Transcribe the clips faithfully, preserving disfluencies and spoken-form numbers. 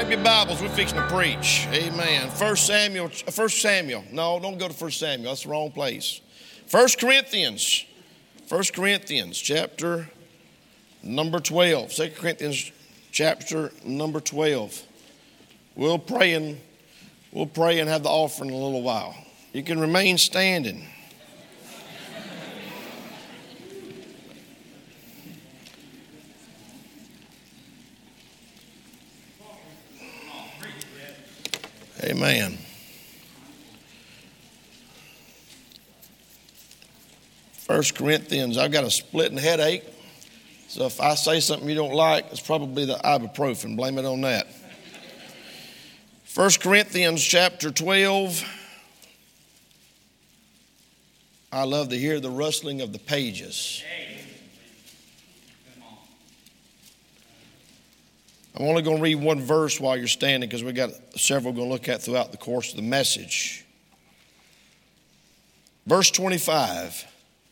Grab your Bibles. We're fixing to preach. Amen. First Samuel. First Samuel. No, don't go to First Samuel. That's the wrong place. First Corinthians. First Corinthians chapter number twelve. Second Corinthians chapter number twelve. We'll pray and we'll pray and have the offering in a little while. You can remain standing. Amen. First Corinthians, I've got a splitting headache, so if I say something you don't like, it's probably the ibuprofen. Blame it on that. First Corinthians chapter twelve. I love to hear the rustling of the pages. I'm only going to read one verse while you're standing because we've got several we're going to look at throughout the course of the message. Verse twenty-five.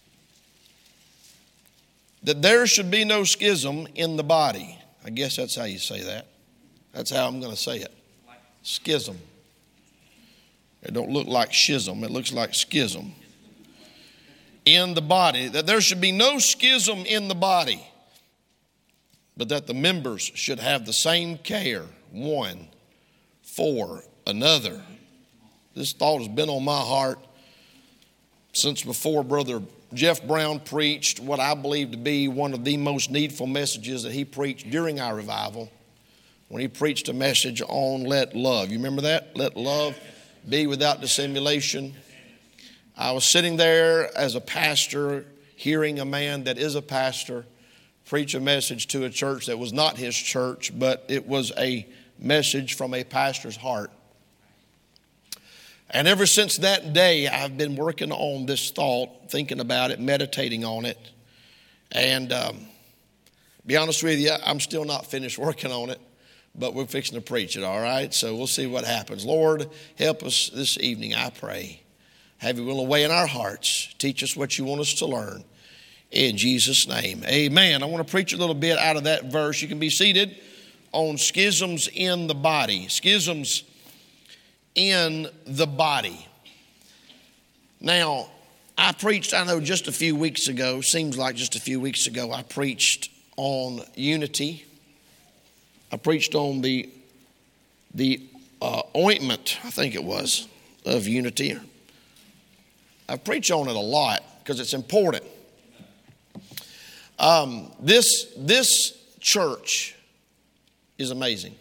That there should be no schism in the body. I guess that's how you say that. That's how I'm going to say it. Schism. It don't look like schism. It looks like schism. In the body. That there should be no schism in the body, but that the members should have the same care, one for another. This thought has been on my heart since before Brother Jeff Brown preached what I believe to be one of the most needful messages that he preached during our revival, when he preached a message on let love. You remember that? Let love be without dissimulation. I was sitting there as a pastor, hearing a man that is a pastor preach a message to a church that was not his church, but it was a message from a pastor's heart. And ever since that day, I've been working on this thought, thinking about it, meditating on it. And um, be honest with you, I'm still not finished working on it, but we're fixing to preach it, all right? So we'll see what happens. Lord, help us this evening, I pray. Have your will and way in our hearts. Teach us what you want us to learn. In Jesus' name, amen. I want to preach a little bit out of that verse. You can be seated on schisms in the body. Schisms in the body. Now, I preached, I know just a few weeks ago, seems like just a few weeks ago, I preached on unity. I preached on the, the uh, ointment, I think it was, of unity. I preach on it a lot because it's important. Um, this, this church is amazing.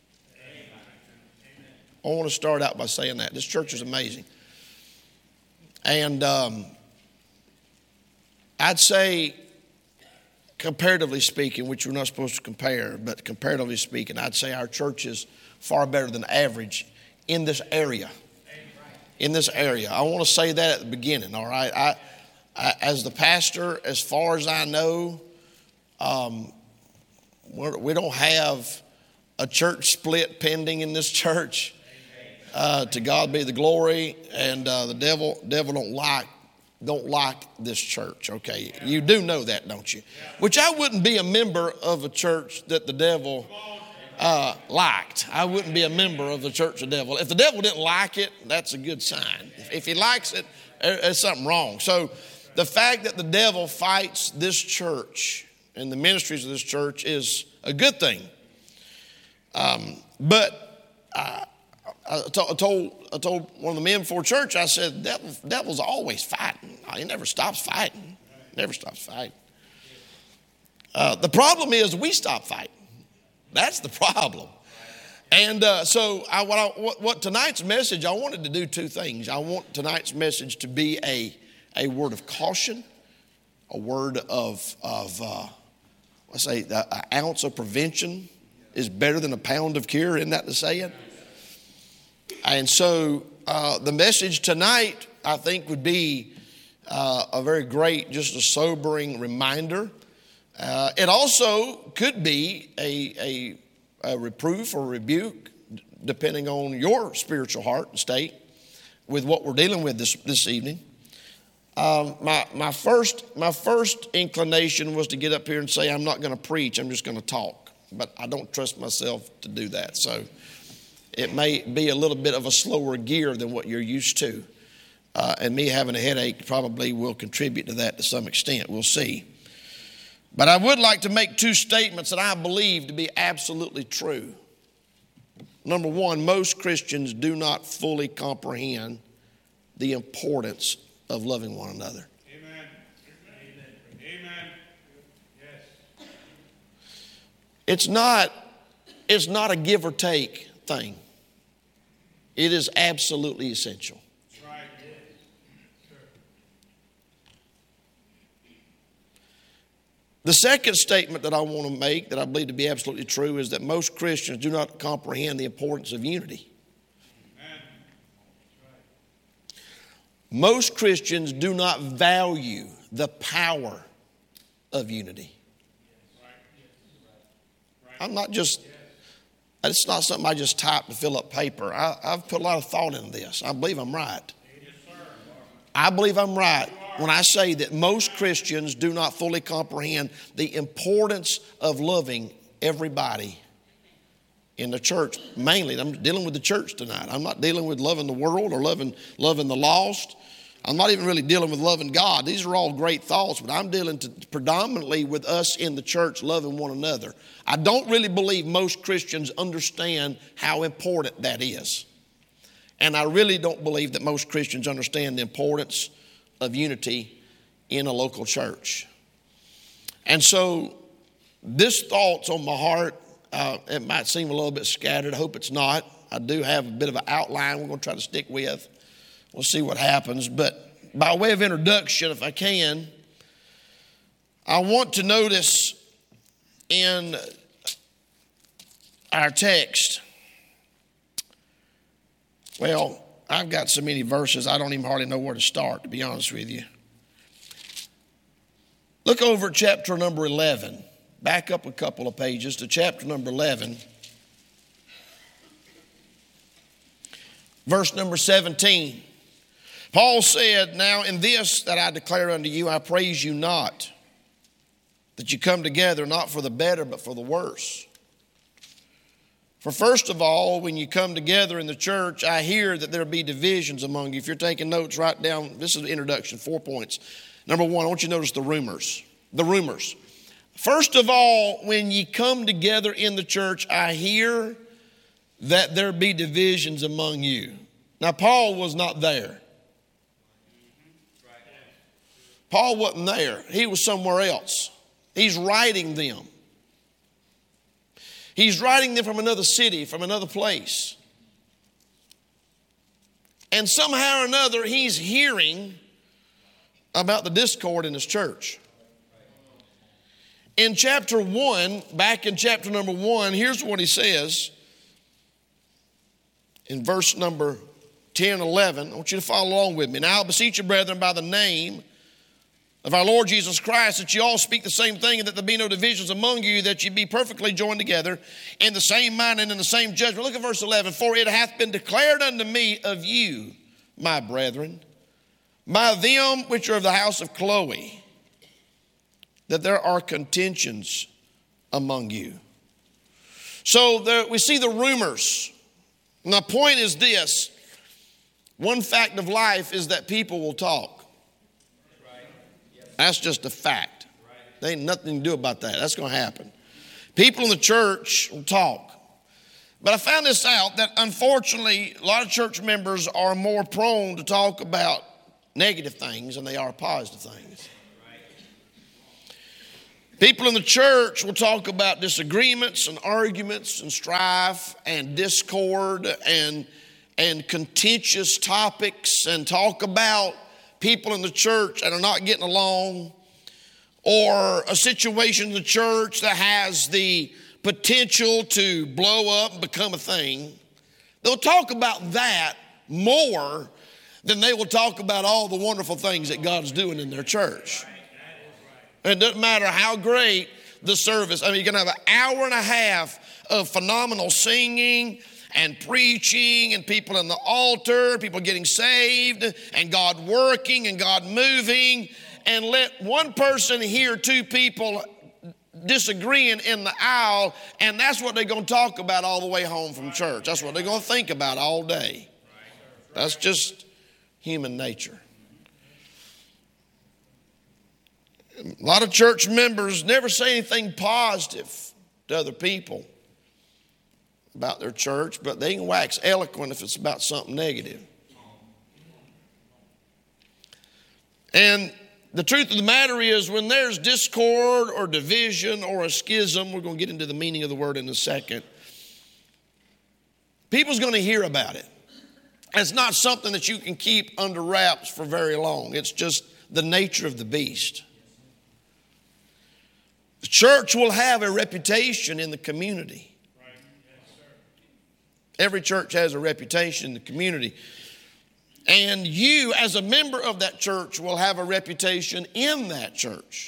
I want to start out by saying that. This church is amazing. And um, I'd say, comparatively speaking, which we're not supposed to compare, but comparatively speaking, I'd say our church is far better than average in this area. In this area. I want to say that at the beginning, all right? I, I, as the pastor, as far as I know, um, we're, we don't have a church split pending in this church. Uh, to God be the glory, and uh, the devil devil don't like don't like this church. Okay, you do know that, don't you? Which I wouldn't be a member of a church that the devil uh, liked. I wouldn't be a member of the church of the devil. If the devil didn't like it, that's a good sign. If, if he likes it, there's something wrong. So the fact that the devil fights this church and the ministries of this church is a good thing. Um, but uh, I told, I told I told one of the men before church, I said, devil, devil's always fighting. He never stops fighting. Never stops fighting. Uh, the problem is we stop fighting. That's the problem. And uh, so I, what, I, what, what tonight's message, I wanted to do two things. I want tonight's message to be a, a word of caution, a word of, of uh, let's say, an ounce of prevention is better than a pound of cure. Isn't that the saying? And so uh, the message tonight, I think, would be uh, a very great, just a sobering reminder. Uh, it also could be a, a, a reproof or rebuke, depending on your spiritual heart and state, with what we're dealing with this, this evening. Um, my, my, first, my first inclination was to get up here and say, I'm not going to preach, I'm just going to talk. but I don't trust myself to do that. So it may be a little bit of a slower gear than what you're used to. Uh, and me having a headache probably will contribute to that to some extent. We'll see. But I would like to make two statements that I believe to be absolutely true. Number one, most Christians do not fully comprehend the importance of loving one another. Amen. Amen. Yes. It's not, it's not a give or take thing. It is absolutely essential. That's right. The second statement that I want to make that I believe to be absolutely true is that most Christians do not comprehend the importance of unity. Amen. Most Christians do not value the power of unity. I'm not just, it's not something I just type to fill up paper. I, I've put a lot of thought into this. I believe I'm right. I believe I'm right when I say that most Christians do not fully comprehend the importance of loving everybody in the church. Mainly, I'm dealing with the church tonight. I'm not dealing with loving the world or loving, loving the lost. I'm not even really dealing with loving God. These are all great thoughts, but I'm dealing to, predominantly with us in the church loving one another. I don't really believe most Christians understand how important that is. And I really don't believe that most Christians understand the importance of unity in a local church. And so this thought's on my heart. Uh, it might seem a little bit scattered. I hope it's not. I do have a bit of an outline we're going to try to stick with. We'll see what happens. But by way of introduction, if I can, I want to notice in our text, well, I've got so many verses, I don't even hardly know where to start, to be honest with you. Look over at chapter number eleven. Back up a couple of pages to chapter number eleven. Verse number seventeen. Paul said, "Now in this that I declare unto you, I praise you not, that you come together not for the better, but for the worse. For first of all, when you come together in the church, I hear that there be divisions among you." If you're taking notes, write down, this is the introduction, four points. Number one, I want you to notice the rumors. The rumors. First of all, when you come together in the church, I hear that there be divisions among you. Now, Paul was not there. Paul wasn't there. He was somewhere else. He's writing them. He's writing them from another city, from another place. And somehow or another, he's hearing about the discord in his church. In chapter one, back in chapter number one, here's what he says. In verse number ten, eleven, I want you to follow along with me. "Now I beseech you, brethren, by the name of our Lord Jesus Christ, that you all speak the same thing, and that there be no divisions among you, that you be perfectly joined together in the same mind and in the same judgment." Look at verse eleven. "For it hath been declared unto me of you, my brethren, by them which are of the house of Chloe, that there are contentions among you." So there, we see the rumors. My point is this: one fact of life is that people will talk. That's just a fact. There ain't nothing to do about that. That's going to happen. People in the church will talk. But I found this out, that unfortunately, a lot of church members are more prone to talk about negative things than they are positive things. People in the church will talk about disagreements and arguments and strife and discord and, and contentious topics, and talk about people in the church that are not getting along, or a situation in the church that has the potential to blow up and become a thing. They'll talk about that more than they will talk about all the wonderful things that God's doing in their church. It doesn't matter how great the service. I mean, you're going to have an hour and a half of phenomenal singing and preaching and people in the altar, people getting saved and God working and God moving, and let one person hear two people disagreeing in the aisle, and that's what they're going to talk about all the way home from church. That's what they're going to think about all day. That's just human nature. A lot of church members never say anything positive to other people about their church, but they can wax eloquent if it's about something negative. And the truth of the matter is, when there's discord or division or a schism, we're going to get into the meaning of the word in a second, people's going to hear about it. It's not something that you can keep under wraps for very long. It's just the nature of the beast. The church will have a reputation in the community. Every church has a reputation in the community. And you, as a member of that church, will have a reputation in that church.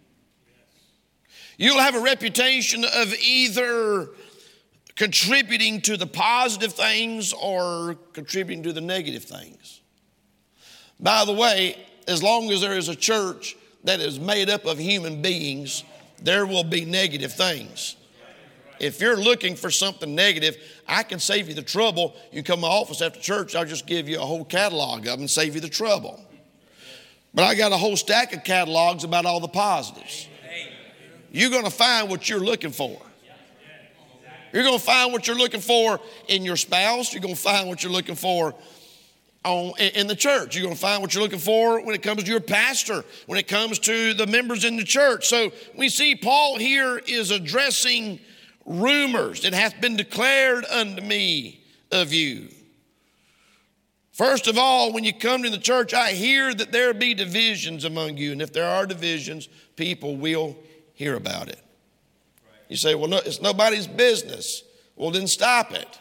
You'll have a reputation of either contributing to the positive things or contributing to the negative things. By the way, as long as there is a church that is made up of human beings, there will be negative things. If you're looking for something negative, I can save you the trouble. You come to my office after church, I'll just give you a whole catalog of them and save you the trouble. But I got a whole stack of catalogs about all the positives. You're going to find what you're looking for. You're going to find what you're looking for in your spouse. You're going to find what you're looking for on, in the church. You're going to find what you're looking for when it comes to your pastor, when it comes to the members in the church. So we see Paul here is addressing rumors. It hath been declared unto me of you. First of all, when you come to the church, I hear that there be divisions among you. And if there are divisions, people will hear about it. You say, well, no, it's nobody's business. Well, then stop it.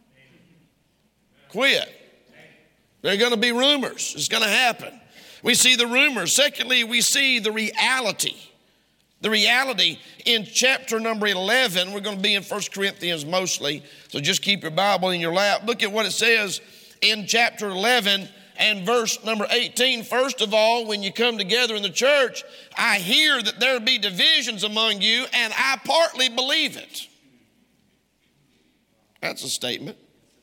Quit. There are going to be rumors. It's going to happen. We see the rumors. Secondly, we see the reality. The reality in chapter number eleven, we're going to be in First Corinthians mostly, so just keep your Bible in your lap. Look at what it says in chapter eleven and verse number eighteen. First of all, when you come together in the church, I hear that there be divisions among you, and I partly believe it. That's a statement.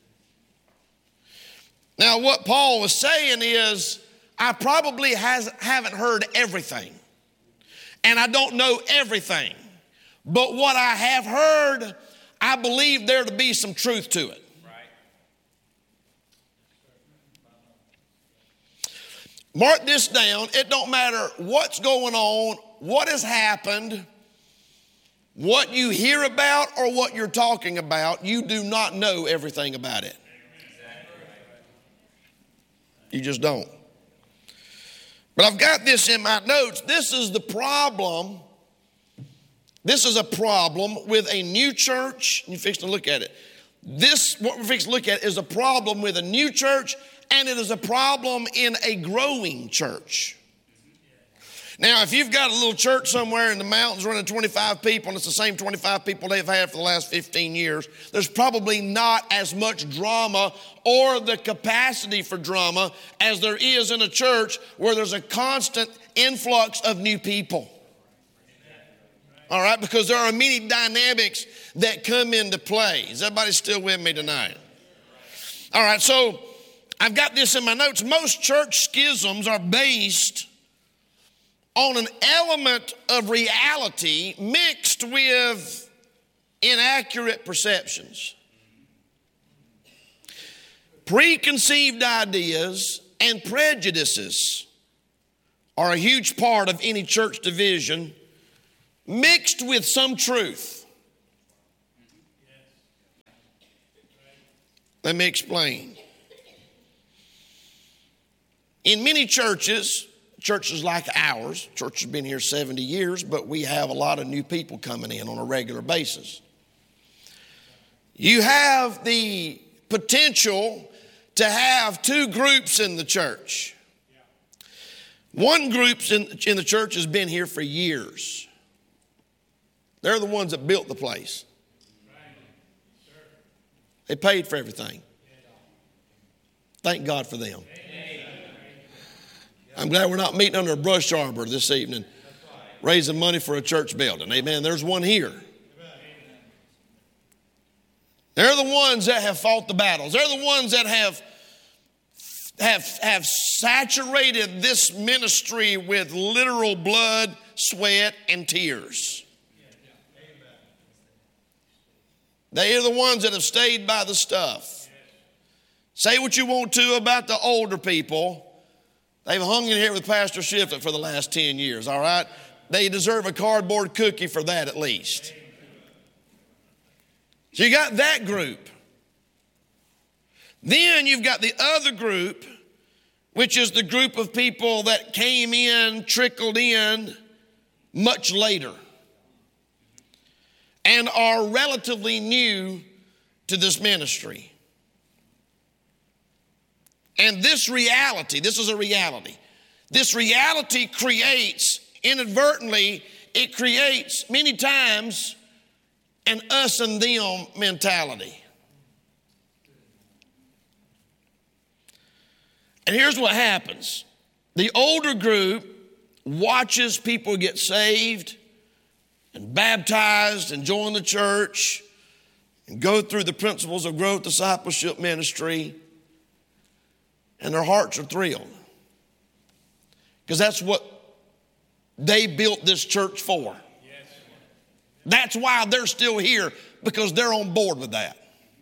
Now, what Paul was saying is, I probably has, haven't heard everything. And I don't know everything. But what I have heard, I believe there to be some truth to it. Mark this down. It don't matter what's going on, what has happened, what you hear about or what you're talking about, you do not know everything about it. You just don't. But I've got this in my notes. This is the problem. This is a problem with a new church. You're fixing to look at it. This, what we're fixing to look at, is a problem with a new church, and it is a problem in a growing church. Now, if you've got a little church somewhere in the mountains running twenty-five people, and it's the same twenty-five people they've had for the last fifteen years, there's probably not as much drama or the capacity for drama as there is in a church where there's a constant influx of new people. All right, because there are many dynamics that come into play. Is everybody still with me tonight? All right, so I've got this in my notes. Most church schisms are based on an element of reality mixed with inaccurate perceptions. Preconceived ideas and prejudices are a huge part of any church division, mixed with some truth. Let me explain. In many churches, churches like ours, church has been here seventy years, but we have a lot of new people coming in on a regular basis. You have the potential to have two groups in the church. One group in, in the church has been here for years. They're the ones that built the place. They paid for everything. Thank God for them. I'm glad we're not meeting under a brush arbor this evening. raising money for a church building. Amen. There's one here. They're the ones that have fought the battles. They're the ones that have, have, have saturated this ministry with literal blood, sweat, and tears. They are the ones that have stayed by the stuff. Say what you want to about the older people. They've hung in here with Pastor Shiflett for the last ten years, all right? They deserve a cardboard cookie for that at least. So you got that group. Then you've got the other group, which is the group of people that came in, trickled in much later and are relatively new to this ministry. And this reality, this is a reality. This reality creates, inadvertently, it creates many times an us and them mentality. And here's what happens. The older group watches people get saved and baptized and join the church and go through the principles of growth discipleship ministry, and their hearts are thrilled because that's what they built this church for. That's why they're still here, because they're on board with that.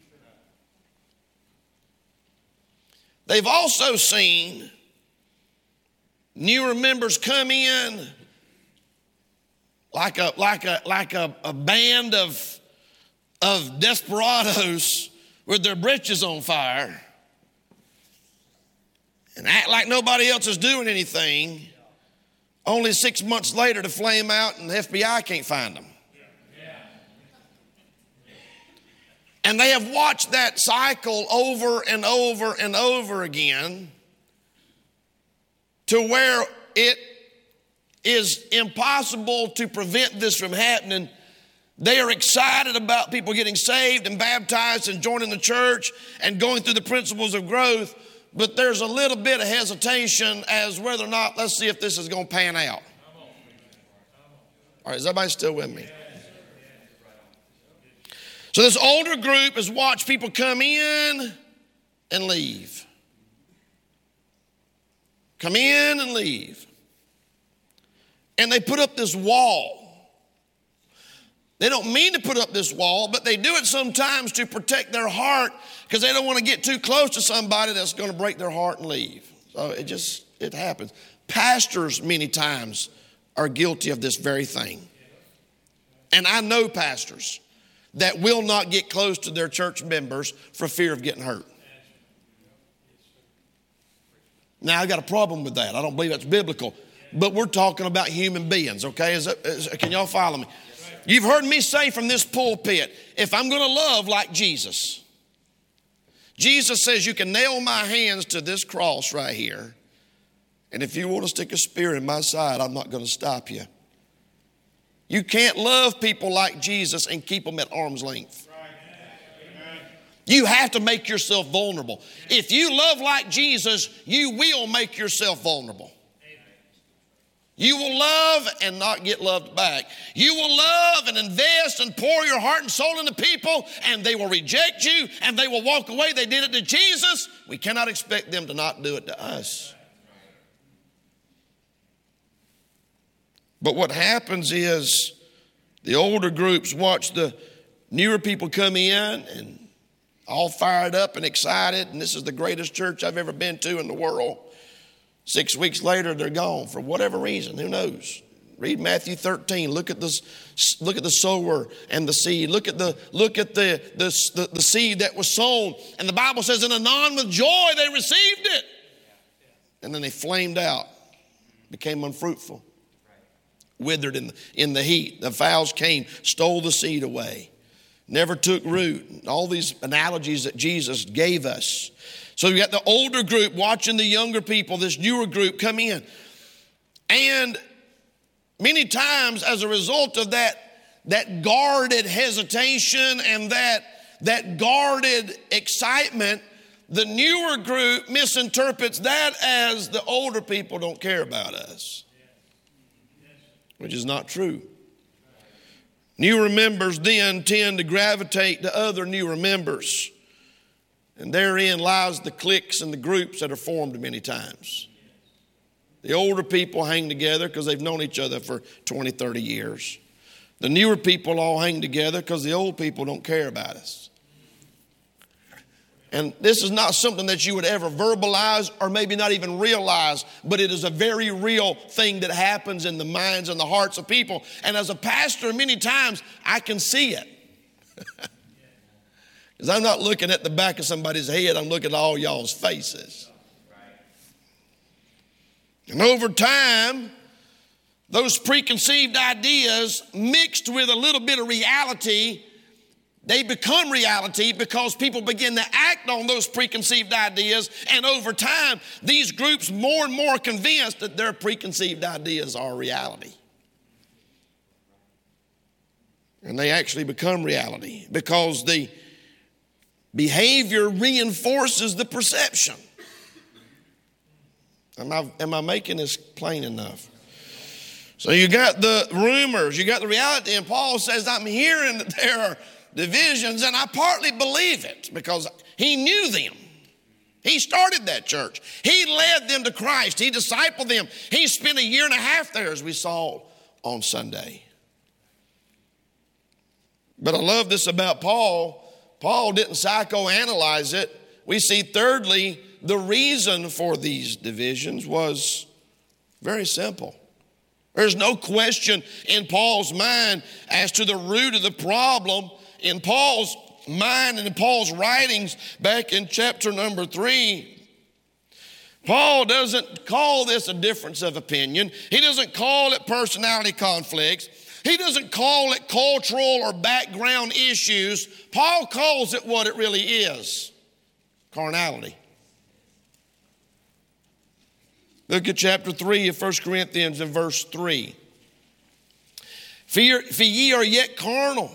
They've also seen newer members come in like a like a like a, a band of of desperados with their britches on fire and act like nobody else is doing anything, only six months later to flame out and the F B I can't find them. And they have watched that cycle over and over and over again to where it is impossible to prevent this from happening. They are excited about people getting saved and baptized and joining the church and going through the principles of growth, but there's a little bit of hesitation as whether or not, let's see if this is going to pan out. All right, is everybody still with me? So this older group has watched people come in and leave. Come in and leave. And they put up this wall. They don't mean to put up this wall, but they do it sometimes to protect their heart because they don't want to get too close to somebody that's going to break their heart and leave. So it just, it happens. Pastors many times are guilty of this very thing. And I know pastors that will not get close to their church members for fear of getting hurt. Now, I've got a problem with that. I don't believe that's biblical. But we're talking about human beings, okay? Is that, is, can y'all follow me? You've heard me say from this pulpit, if I'm going to love like Jesus, Jesus says you can nail my hands to this cross right here, and if you want to stick a spear in my side, I'm not going to stop you. You can't love people like Jesus and keep them at arm's length. You have to make yourself vulnerable. If you love like Jesus, you will make yourself vulnerable. You will love and not get loved back. You will love and invest and pour your heart and soul into people, and they will reject you and they will walk away. They did it to Jesus. We cannot expect them to not do it to us. But what happens is the older groups watch the newer people come in and all fired up and excited, and this is the greatest church I've ever been to in the world. Six weeks later, they're gone for whatever reason. Who knows? Read Matthew thirteen. Look at the look at the sower and the seed. Look at the look at the the, the, the seed that was sown. And the Bible says, "And anon with joy they received it." And then they flamed out, became unfruitful, withered in the, in the heat. The fowls came, stole the seed away, never took root. All these analogies that Jesus gave us. So you got the older group watching the younger people, this newer group come in. And many times as a result of that, that guarded hesitation and that, that guarded excitement, the newer group misinterprets that as the older people don't care about us. which is not true. Newer members then tend to gravitate to other newer members. And therein lies the cliques and the groups that are formed many times. The older people hang together because they've known each other for twenty, thirty years. The newer people all hang together because the old people don't care about us. And this is not something that you would ever verbalize or maybe not even realize, but it is a very real thing that happens in the minds and the hearts of people. And as a pastor, many times I can see it. Because I'm not looking at the back of somebody's head, I'm looking at all y'all's faces. And over time, those preconceived ideas mixed with a little bit of reality, they become reality because people begin to act on those preconceived ideas. And over time, these groups more and more convinced that their preconceived ideas are reality. And they actually become reality because the behavior reinforces the perception. Am I, am I making this plain enough? So you got the rumors, you got the reality, and Paul says, I'm hearing that there are divisions, and I partly believe it because he knew them. He started that church. He led them to Christ. He discipled them. He spent a year and a half there, as we saw on Sunday. But I love this about Paul. Paul didn't psychoanalyze it. We see, thirdly, the reason for these divisions was very simple. There's no question in Paul's mind as to the root of the problem. In Paul's mind and in Paul's writings back in chapter number three, Paul doesn't call this a difference of opinion. He doesn't call it personality conflicts. He doesn't call it cultural or background issues. Paul calls it what it really is: carnality. Look at chapter three of First Corinthians and verse three. For ye are yet carnal.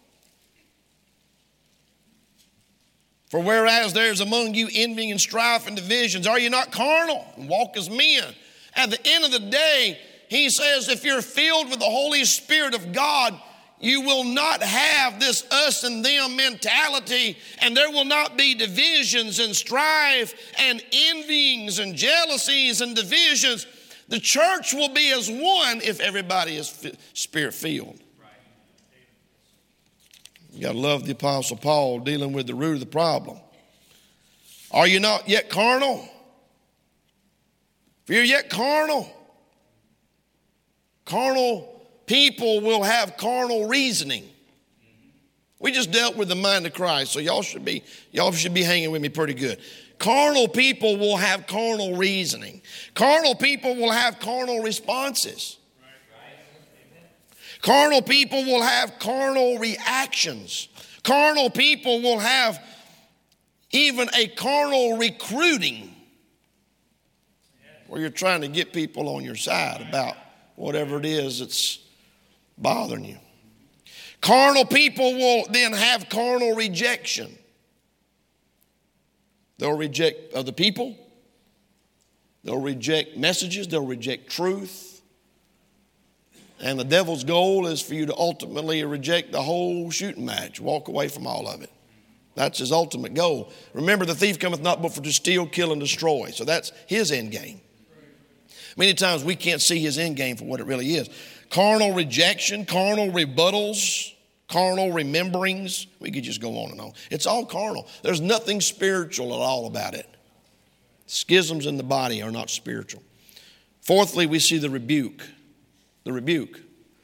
For whereas there is among you envying and strife and divisions, are you not carnal and walk as men? At the end of the day, he says, if you're filled with the Holy Spirit of God, you will not have this us and them mentality, and there will not be divisions and strife and envyings and jealousies and divisions. The church will be as one if everybody is Spirit-filled. You got to love the Apostle Paul dealing with the root of the problem. Are you not yet carnal? If you're yet carnal, carnal people will have carnal reasoning. We just dealt with the mind of Christ, so y'all should be y'all should be hanging with me pretty good. Carnal people will have carnal reasoning. Carnal people will have carnal responses. Carnal people will have carnal reactions. Carnal people will have even a carnal recruiting, where you're trying to get people on your side about whatever it is that's bothering you. Carnal people will then have carnal rejection. They'll reject other people. They'll reject messages. They'll reject truth. And the devil's goal is for you to ultimately reject the whole shooting match. Walk away from all of it. That's his ultimate goal. Remember, the thief cometh not but for to steal, kill, and destroy. So that's his end game. Many times we can't see his end game for what it really is. Carnal rejection, carnal rebuttals, carnal rememberings. We could just go on and on. It's all carnal. There's nothing spiritual at all about it. Schisms in the body are not spiritual. Fourthly, we see the rebuke. The rebuke.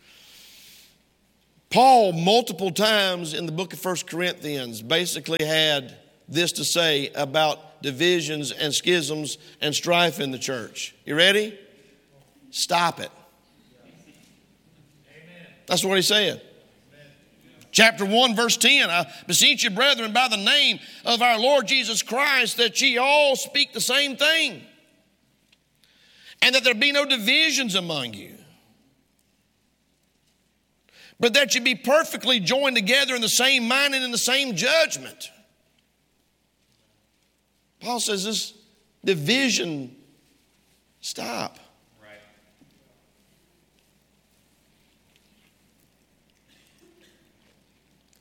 Paul, multiple times in the book of First Corinthians, basically had this to say about divisions and schisms and strife in the church. You ready? Stop it. That's what he said. Chapter one, verse ten, I beseech you, brethren, by the name of our Lord Jesus Christ, that ye all speak the same thing, and that there be no divisions among you, but that you be perfectly joined together in the same mind and in the same judgment. Paul says this division, stop.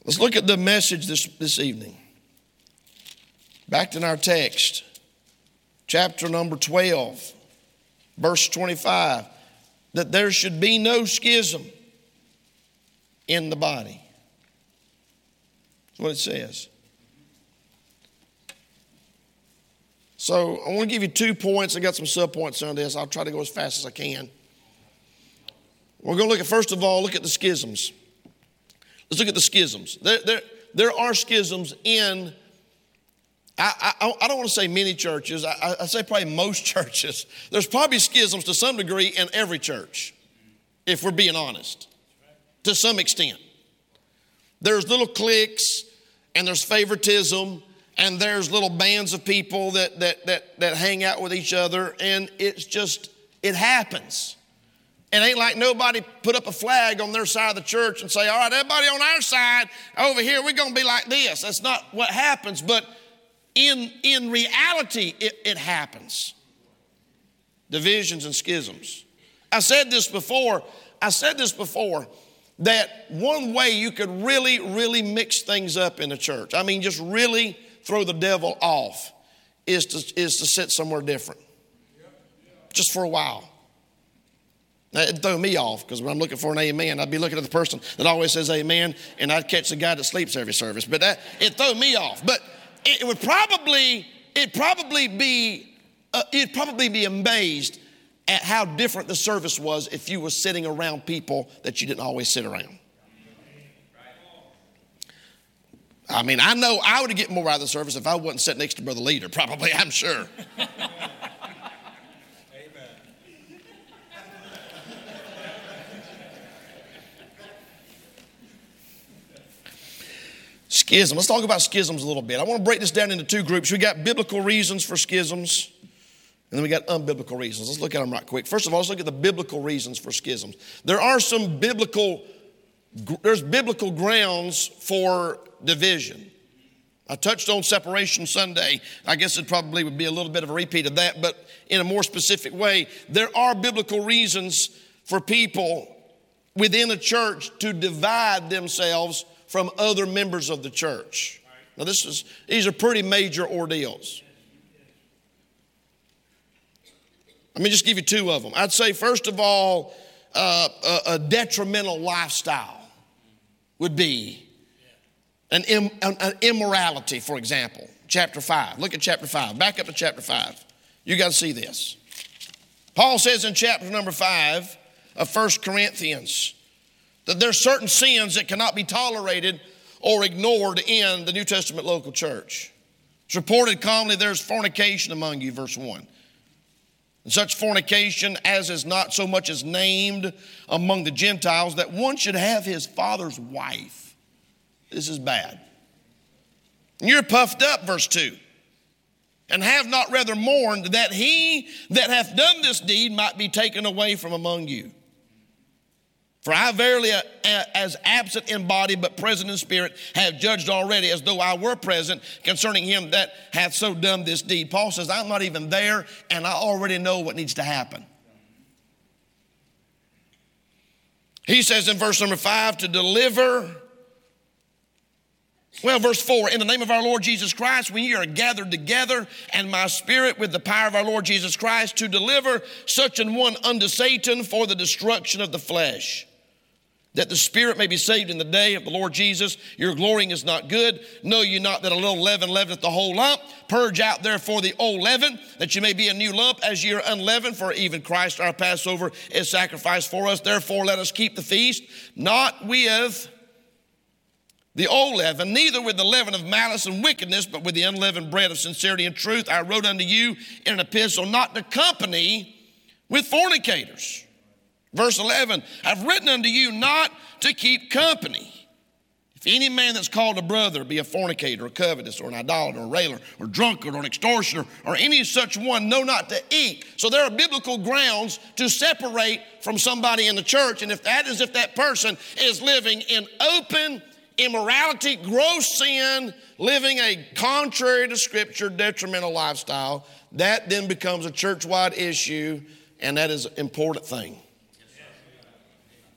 Let's look at the message this, this evening. Back in our text, chapter number twelve, verse twenty-five, that there should be no schism in the body. That's what it says. So I want to give you two points. I got some subpoints on this. I'll try to go as fast as I can. We're going to look at, first of all, look at the schisms. Let's look at the schisms. There, there, there are schisms in, I, I, I don't want to say many churches. I, I say probably most churches. There's probably schisms to some degree in every church, if we're being honest, to some extent. There's little cliques, and there's favoritism, and there's little bands of people that, that, that, that hang out with each other, and it's just, it happens. It ain't like nobody put up a flag on their side of the church and say, all right, everybody on our side, over here, we're going to be like this. That's not what happens, but in, in reality, it, it happens. Divisions and schisms. I said this before, I said this before, that one way you could really, really mix things up in a church, I mean, just really throw the devil off, is to, is to sit somewhere different. Just for a while. Now, it'd throw me off, because when I'm looking for an amen, I'd be looking at the person that always says amen, and I'd catch the guy that sleeps every service. But that, it'd throw me off. But it would probably, it'd probably be, uh, you'd probably be amazed at how different the service was if you were sitting around people that you didn't always sit around. I mean, I know I would get more out of the service if I wasn't sitting next to Brother Leader, probably, I'm sure. Schism. Let's talk about schisms a little bit. I want to break this down into two groups. We got biblical reasons for schisms, and then we got unbiblical reasons. Let's look at them right quick. First of all, let's look at the biblical reasons for schisms. There are some biblical, there's biblical grounds for division. I touched on separation Sunday. I guess it probably would be a little bit of a repeat of that, but in a more specific way, there are biblical reasons for people within a church to divide themselves from other members of the church. Now, this is these are pretty major ordeals. Let me just give you two of them. I'd say, first of all, uh, a, a detrimental lifestyle would be an, Im, an, an immorality, for example. Chapter five. Look at chapter five. Back up to chapter five. You got to see this. Paul says in chapter number five of First Corinthians that there's certain sins that cannot be tolerated or ignored in the New Testament local church. It's reported commonly there's fornication among you, verse one. And such fornication as is not so much as named among the Gentiles, that one should have his father's wife. This is bad. And you're puffed up, verse two. And have not rather mourned that he that hath done this deed might be taken away from among you. For I verily, uh, as absent in body, but present in spirit, have judged already, as though I were present, concerning him that hath so done this deed. Paul says, I'm not even there, and I already know what needs to happen. He says in verse number five, to deliver, well, verse four, in the name of our Lord Jesus Christ, when ye are gathered together, and my spirit with the power of our Lord Jesus Christ, to deliver such an one unto Satan for the destruction of the flesh, that the spirit may be saved in the day of the Lord Jesus. Your glorying is not good. Know you not that a little leaven leaveneth the whole lump? Purge out therefore the old leaven, that you may be a new lump, as ye are unleavened. For even Christ our Passover is sacrificed for us. Therefore let us keep the feast, not with the old leaven, neither with the leaven of malice and wickedness, but with the unleavened bread of sincerity and truth. I wrote unto you in an epistle not to company with fornicators. Verse eleven, I've written unto you not to keep company. If any man that's called a brother be a fornicator, or covetous, or an idolater, or a railer, or drunkard, or an extortioner, or any such one, know not to eat. So there are biblical grounds to separate from somebody in the church. And if that is if that person is living in open immorality, gross sin, living a contrary to Scripture, detrimental lifestyle, that then becomes a church-wide issue, and that is an important thing.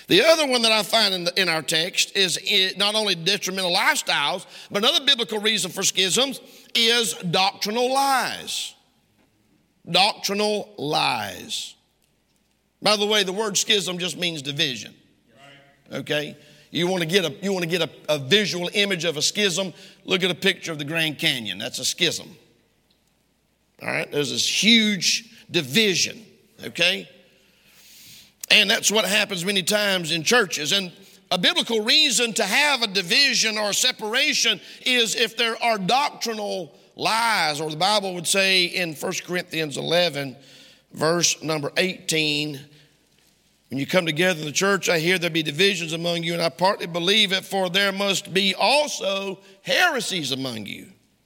The other one that I find in, the, in our text is it, not only detrimental lifestyles, but another biblical reason for schisms is doctrinal lies. Doctrinal lies. By the way, the word schism just means division. Okay? You want to get a you want to get a, a visual image of a schism, look at a picture of the Grand Canyon. That's a schism. All right? There's this huge division. Okay? And that's what happens many times in churches. And a biblical reason to have a division or a separation is if there are doctrinal lies, or the Bible would say in First Corinthians eleven, verse number eighteen, when you come together in the church, I hear there be divisions among you, and I partly believe it, for there must be also heresies among you,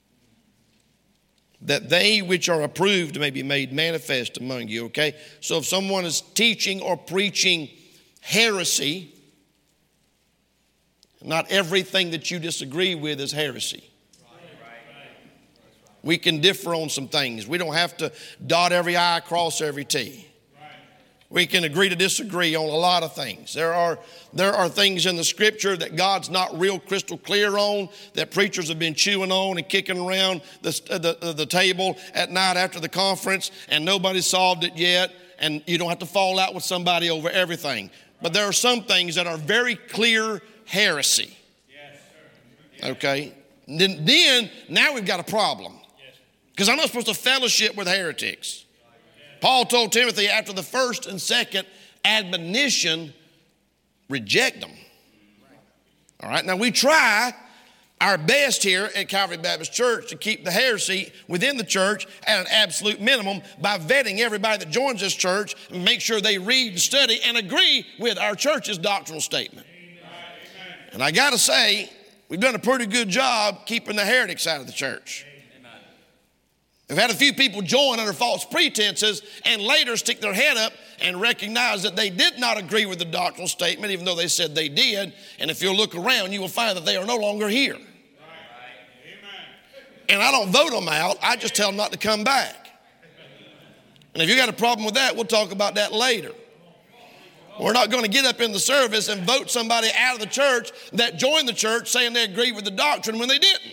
that they which are approved may be made manifest among you, okay? So if someone is teaching or preaching heresy, not everything that you disagree with is heresy. We can differ on some things. We don't have to dot every I, cross every T. We can agree to disagree on a lot of things. There are, there are things in the Scripture that God's not real crystal clear on, that preachers have been chewing on and kicking around the, the, the table at night after the conference, and nobody's solved it yet, and you don't have to fall out with somebody over everything. But there are some things that are very clear heresy. Okay? Then, then now we've got a problem. Because I'm not supposed to fellowship with heretics. Paul told Timothy after the first and second admonition, reject them. All right, now we try our best here at Calvary Baptist Church to keep the heresy within the church at an absolute minimum by vetting everybody that joins this church and make sure they read and study and agree with our church's doctrinal statement. And I got to say, we've done a pretty good job keeping the heretics out of the church. We've had a few people join under false pretenses and later stick their head up and recognize that they did not agree with the doctrinal statement, even though they said they did. And if you'll look around, you will find that they are no longer here. Right. And I don't vote them out. I just tell them not to come back. And if you got a problem with that, we'll talk about that later. We're not going to get up in the service and vote somebody out of the church that joined the church saying they agree with the doctrine when they didn't.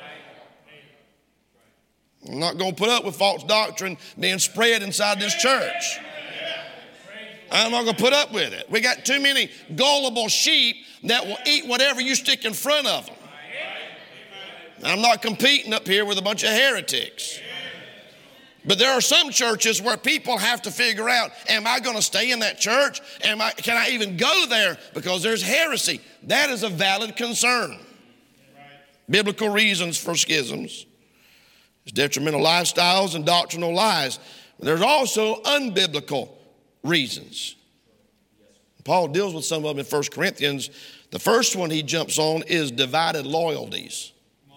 I'm not going to put up with false doctrine being spread inside this church. I'm not going to put up with it. We got too many gullible sheep that will eat whatever you stick in front of them. I'm not competing up here with a bunch of heretics. But there are some churches where people have to figure out, am I going to stay in that church? Am I, can I even go there? Because there's heresy. That is a valid concern. Biblical reasons for schisms. There's detrimental lifestyles and doctrinal lies. There's also unbiblical reasons. Paul deals with some of them in First Corinthians. The first one he jumps on is divided loyalties.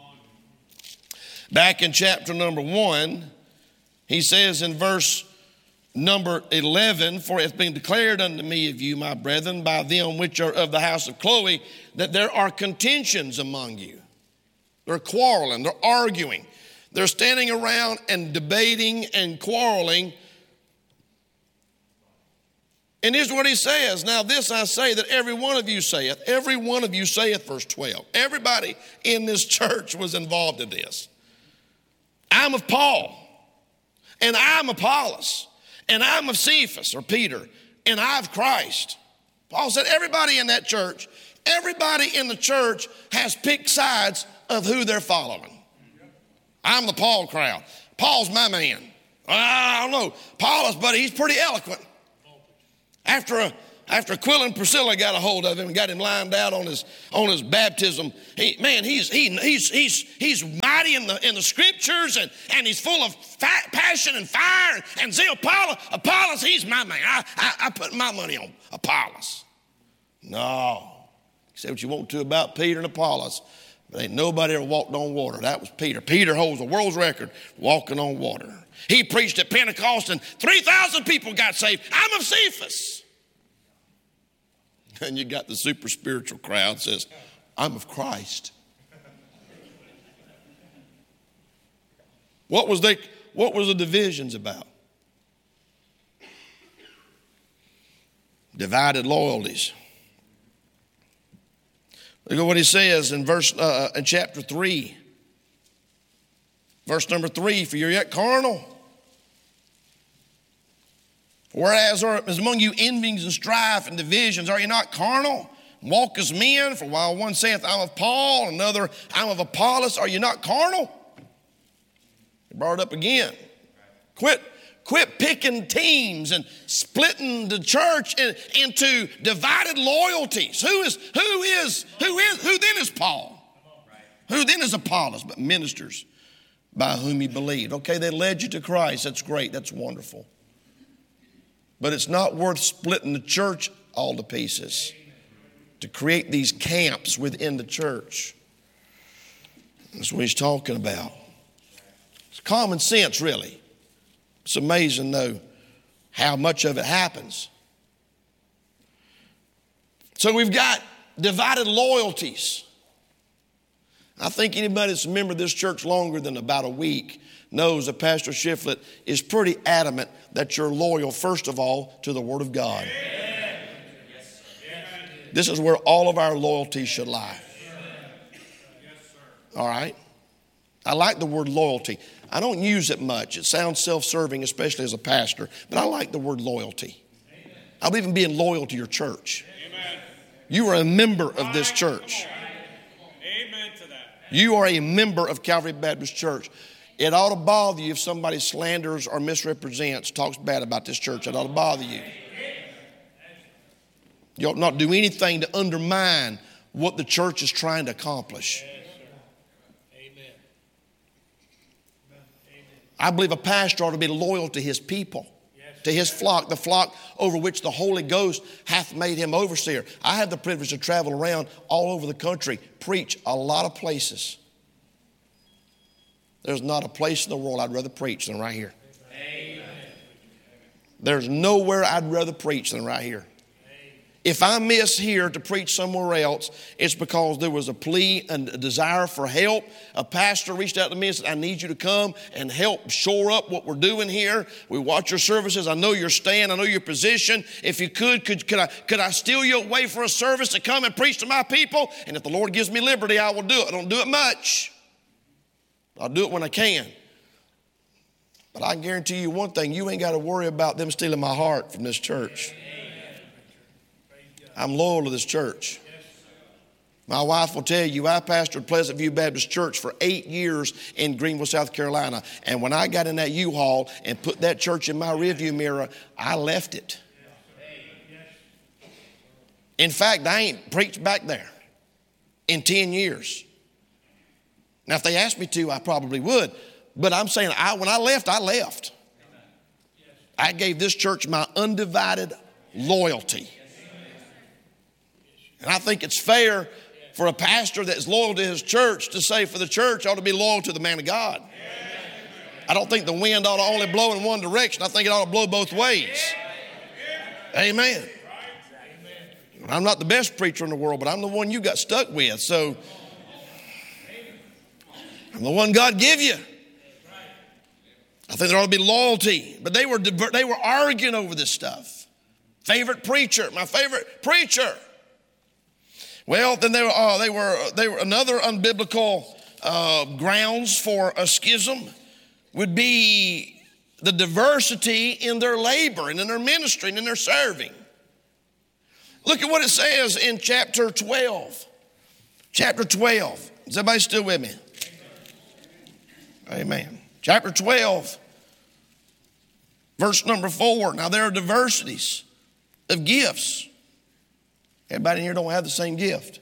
Back in chapter number one, he says in verse number eleven, for it hath been declared unto me of you, my brethren, by them which are of the house of Chloe, that there are contentions among you. They're quarreling, they're arguing. They're standing around and debating and quarreling. And here's what he says. Now this I say that every one of you saith. Every one of you saith, verse twelve. Everybody in this church was involved in this. I'm of Paul. And I'm Apollos. And I'm of Cephas, or Peter. And I of Christ. Paul said everybody in that church, everybody in the church has picked sides of who they're following. I'm the Paul crowd. Paul's my man. I don't know. Apollos, buddy, he's pretty eloquent. After a, after Aquila and Priscilla got a hold of him and got him lined out on his on his baptism, he, man, he's he, he's he's he's mighty in the in the scriptures and, and he's full of fi- passion and fire and, and zeal. Apollos, Apollos, he's my man. I, I I put my money on Apollos. No, say what you want to about Peter and Apollos. But ain't nobody ever walked on water. That was Peter. Peter holds a world's record walking on water. He preached at Pentecost and three thousand people got saved. I'm of Cephas. And you got the super spiritual crowd says, I'm of Christ. What was they, what was the divisions about? Divided loyalties. Look at what he says in verse uh, in chapter three. Verse number three, for you're yet carnal. Whereas are, is among you envyings and strife and divisions, are you not carnal? Walk as men, for while one saith, I'm of Paul, another, I'm of Apollos, are you not carnal? He brought it up again. Quit, quit picking teams and splitting the church in, into divided loyalties. Who is, who is, who is, who then is Paul? Who then is Apollos? But ministers by whom he believed. Okay, they led you to Christ. That's great. That's wonderful. But it's not worth splitting the church all to pieces to create these camps within the church. That's what he's talking about. It's common sense, really. It's amazing, though, how much of it happens. So we've got divided loyalties. I think anybody that's a member of this church longer than about a week knows that Pastor Shiflett is pretty adamant that you're loyal, first of all, to the Word of God. Amen. This is where all of our loyalty should lie. All right? I like the word loyalty. I don't use it much. It sounds self-serving, especially as a pastor, but I like the word loyalty. I believe in being loyal to your church. You are a member of this church. You are a member of Calvary Baptist Church. It ought to bother you if somebody slanders or misrepresents, talks bad about this church. It ought to bother you. You ought not do anything to undermine what the church is trying to accomplish. I believe a pastor ought to be loyal to his people, to his flock, the flock over which the Holy Ghost hath made him overseer. I have the privilege to travel around all over the country, preach a lot of places. There's not a place in the world I'd rather preach than right here. Amen. There's nowhere I'd rather preach than right here. If I miss here to preach somewhere else, it's because there was a plea and a desire for help. A pastor reached out to me and said, I need you to come and help shore up what we're doing here. We watch your services. I know your stand. I know your position. If you could, could, could, I, could I steal you away for a service to come and preach to my people? And if the Lord gives me liberty, I will do it. I don't do it much. I'll do it when I can. But I guarantee you one thing, you ain't got to worry about them stealing my heart from this church. I'm loyal to this church. My wife will tell you, I pastored Pleasant View Baptist Church for eight years in Greenville, South Carolina. And when I got in that U-Haul and put that church in my rearview mirror, I left it. In fact, I ain't preached back there in ten years. Now, if they asked me to, I probably would. But I'm saying, I, when I left, I left. I gave this church my undivided loyalty. And I think it's fair for a pastor that's loyal to his church to say for the church ought to be loyal to the man of God. I don't think the wind ought to only blow in one direction. I think it ought to blow both ways. Amen. I'm not the best preacher in the world, but I'm the one you got stuck with. So I'm the one God give you. I think there ought to be loyalty. But they were, they were arguing over this stuff. Favorite preacher, my favorite preacher. Well, then they were, uh, they were, they were another unbiblical uh, grounds for a schism would be the diversity in their labor and in their ministry and in their serving. Look at what it says in chapter twelve. Chapter twelve. Is everybody still with me? Amen. Chapter twelve, verse number four. Now there are diversities of gifts. Everybody in here don't have the same gift.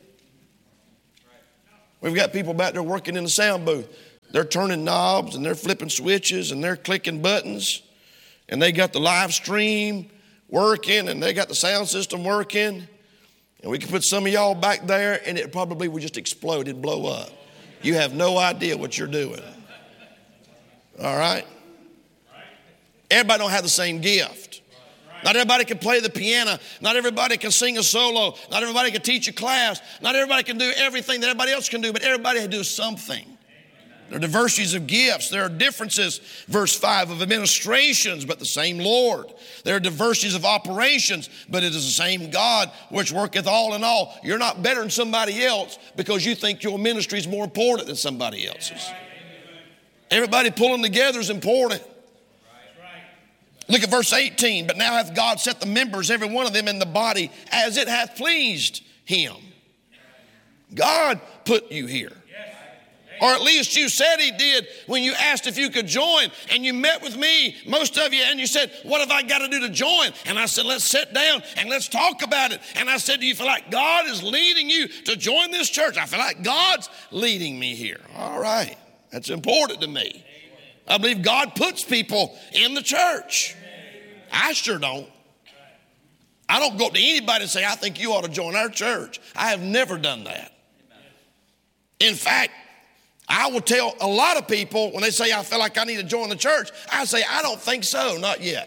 We've got people back there working in the sound booth. They're turning knobs and they're flipping switches and they're clicking buttons. And they got the live stream working and they got the sound system working. And we could put some of y'all back there and it probably would just explode. It'd blow up. You have no idea what you're doing. All right? Everybody don't have the same gift. Not everybody can play the piano. Not everybody can sing a solo. Not everybody can teach a class. Not everybody can do everything that everybody else can do, but everybody can do something. There are diversities of gifts. There are differences, verse five, of administrations, but the same Lord. There are diversities of operations, but it is the same God which worketh all in all. You're not better than somebody else because you think your ministry is more important than somebody else's. Everybody pulling together is important. Look at verse eighteen. But now hath God set the members, every one of them, in the body as it hath pleased him. God put you here. Or at least you said he did when you asked if you could join. And you met with me, most of you, and you said, what have I got to do to join? And I said, let's sit down and let's talk about it. And I said, do you feel like God is leading you to join this church? I feel like God's leading me here. All right. That's important to me. I believe God puts people in the church. I sure don't. I don't go up to anybody and say, I think you ought to join our church. I have never done that. In fact, I will tell a lot of people when they say, I feel like I need to join the church, I say, I don't think so, not yet.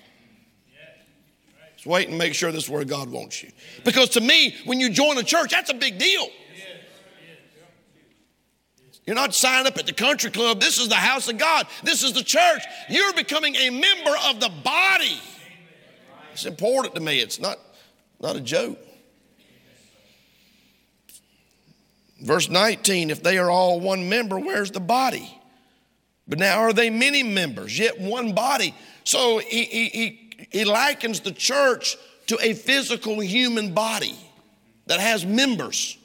Just wait and make sure this is where God wants you. Because to me, when you join a church, that's a big deal. You're not signed up at the country club. This is the house of God. This is the church. You're becoming a member of the body. It's important to me. It's not, not a joke. Verse nineteen, if they are all one member, where's the body? But now are they many members, yet one body? So he, he, he, he likens the church to a physical human body that has members.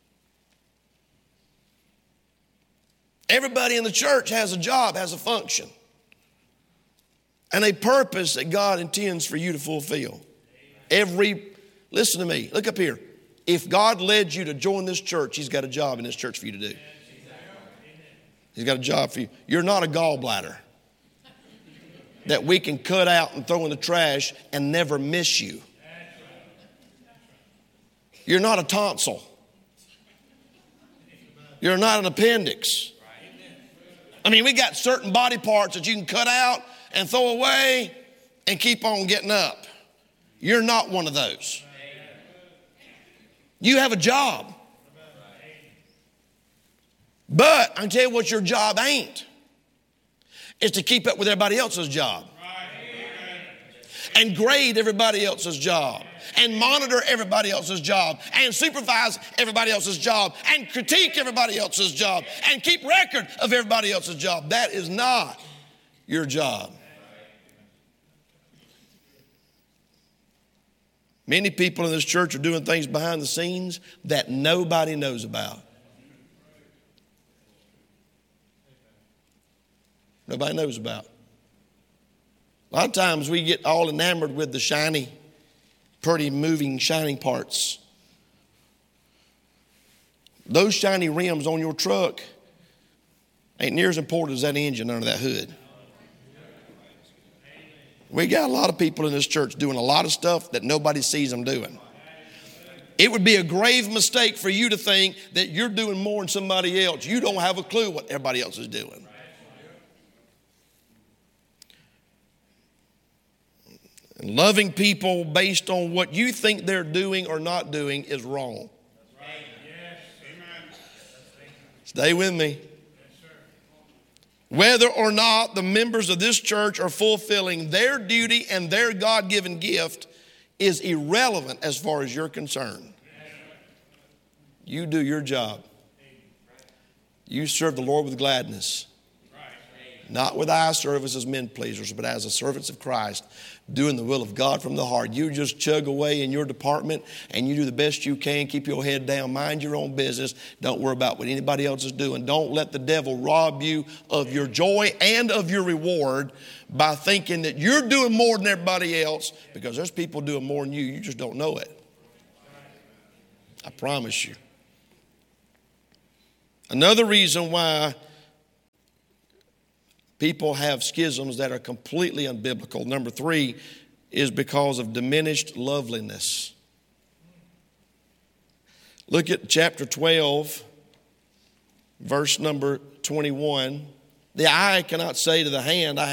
Everybody in the church has a job, has a function, and a purpose that God intends for you to fulfill. Every, listen to me, look up here. If God led you to join this church, he's got a job in this church for you to do. He's got a job for you. You're not a gallbladder that we can cut out and throw in the trash and never miss you. You're not a tonsil. You're not an appendix. I mean, we got certain body parts that you can cut out and throw away and keep on getting up. You're not one of those. You have a job. But I can tell you what your job ain't. It's to keep up with everybody else's job. And grade everybody else's job. And monitor everybody else's job. And supervise everybody else's job. And critique everybody else's job. And keep record of everybody else's job. That is not your job. Many people in this church are doing things behind the scenes that nobody knows about. Nobody knows about. A lot of times we get all enamored with the shiny, pretty, moving, shining parts. Those shiny rims on your truck ain't near as important as that engine under that hood. We got a lot of people in this church doing a lot of stuff that nobody sees them doing. It would be a grave mistake for you to think that you're doing more than somebody else. You don't have a clue what everybody else is doing. And loving people based on what you think they're doing or not doing is wrong. Stay with me. Whether or not the members of this church are fulfilling their duty and their God-given gift is irrelevant as far as you're concerned. You do your job. You serve the Lord with gladness. Not with eye service as men pleasers, but as the servants of Christ, doing the will of God from the heart. You just chug away in your department and you do the best you can. Keep your head down. Mind your own business. Don't worry about what anybody else is doing. Don't let the devil rob you of your joy and of your reward by thinking that you're doing more than everybody else, because there's people doing more than you. You just don't know it. I promise you. Another reason why people have schisms that are completely unbiblical, number three, is because of diminished loveliness. Look at chapter twelve, verse number twenty-one. The eye cannot say to the hand, I